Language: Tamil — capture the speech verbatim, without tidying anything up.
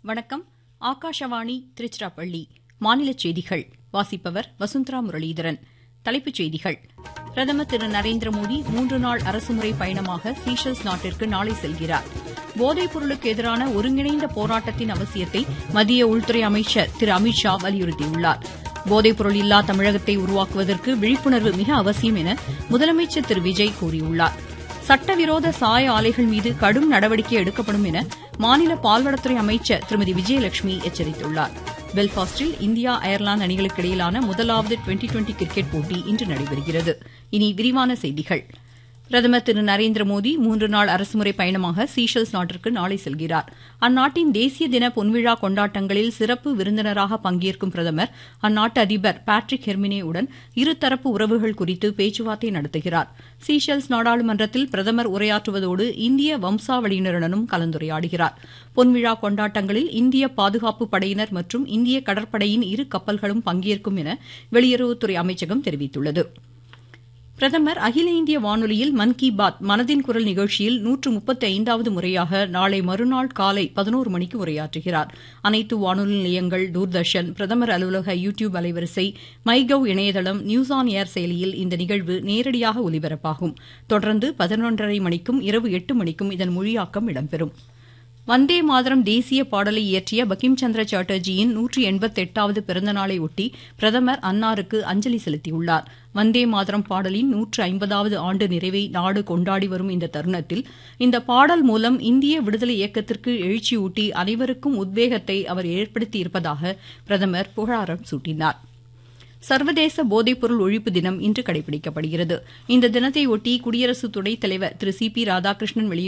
வணக்கம். ஆகாஷவாணி திருச்சிராப்பள்ளி. மாநிலச் செய்திகள் வாசிப்பவர் வசுந்தரா முரளிதரன். தலைப்புச் செய்திகள். பிரதமர் திரு நரேந்திர மோடி மூன்று நாள் அரசுமுறை பயணமாக சீஷெல்ஸ் நாட்டிற்கு நாளை செல்கிறார். போதைப் பொருளுக்கு எதிரான ஒருங்கிணைந்த போராட்டத்தின் அவசியத்தை மத்திய உள்துறை அமைச்சர் திரு அமித் ஷா வலியுறுத்தியுள்ளார். போதைப் பொருள் இல்லா தமிழகத்தை உருவாக்குவதற்கு விழிப்புணர்வு மிக அவசியம் என முதலமைச்சர் திரு விஜய் கூறியுள்ளார். சட்டவிரோத சாய ஆலைகள் மீது கடும் நடவடிக்கை எடுக்கப்படும் என மாநில பால்வளத்துறை அமைச்சர் திருமதி விஜயலட்சுமி எச்சரித்துள்ளார். பெல்பாஸ்டில் இந்தியா அயர்லாந்து அணிகளுக்கு இடையிலான முதலாவது டுவெண்டி டுவெண்டி கிரிக்கெட் போட்டி இன்று நடைபெறுகிறது. இனி விரிவான செய்திகள். பிரதமர் திரு நரேந்திர மோடி மூன்று நாள் அரசுமுறை பயணமாக சீஷெல்ஸ் நாட்டிற்கு நாளை செல்கிறார். அந்நாட்டின் தேசிய தின பொன்விழா கொண்டாட்டங்களில் சிறப்பு விருந்தினராக பங்கேற்கும் பிரதமர் அந்நாட்டு அதிபர் பேட்ரிக் ஹெர்மினே உடன் இருதரப்பு உறவுகள் குறித்து பேச்சுவார்த்தை நடத்துகிறார். சீஷெல்ஸ் நாடாளுமன்றத்தில் பிரதமர் உரையாற்றுவதோடு இந்திய வம்சாவளியினருடனும் கலந்துரையாடுகிறார். பொன்விழா கொண்டாட்டங்களில் இந்திய பாதுகாப்பு படையினர் மற்றும் இந்திய கடற்படையின் இரு கப்பல்களும் பங்கேற்கும் என வெளியுறவுத்துறை அமைச்சகம் தெரிவித்துள்ளது. பிரதமர் அகில இந்திய வானொலியில் மன் கி பாத் மனதின் குரல் நிகழ்ச்சியில் நூற்று முப்பத்தி ஐந்தாவது முறையாக நாளை மறுநாள் காலை பதினோரு மணிக்கு உரையாற்றுகிறார். அனைத்து வானொலி நிலையங்கள், தூர்தர்ஷன், பிரதமர் அலுவலக யூ டியூப் அலைவரிசை, மை கவ் இணையதளம், நியூஸ் ஆன் ஏர் செயலியில் இந்த நிகழ்வு நேரடியாக ஒலிபரப்பாகும். தொடர்ந்து பதினொன்றரை மணிக்கும் இரவு எட்டு மணிக்கும் இதன் மொழியாக்கம் இடம்பெறும். வந்தே மாதரம் தேசிய பாடலை இயற்றிய பங்கிம் சந்திர சாட்டர்ஜியின் நூற்றி எண்பத்தி எட்டாவது பிறந்தநாளை ஒட்டி பிரதமர் அன்னாருக்கு அஞ்சலி செலுத்தியுள்ளார். வந்தே மாதரம் பாடலின் நூற்று ஐம்பதாவது ஆண்டு நிறைவை நாடு கொண்டாடி வரும் இந்த தருணத்தில் இந்த பாடல் மூலம் இந்திய விடுதலை இயக்கத்திற்கு எழுச்சியூட்டி அனைவருக்கும் உத்வேகத்தை அவர் ஏற்படுத்தியிருப்பதாக பிரதமர் புகழாரம் சூட்டினார். சர்வதேச போதைப்பொருள் ஒழிப்பு தினம் இன்று கடைபிடிக்கப்படுகிறது. இந்த தினத்தையொட்டி குடியரசு துணைத் தலைவர் திரு சி பி ராதாகிருஷ்ணன் வெளியிட்டுள்ள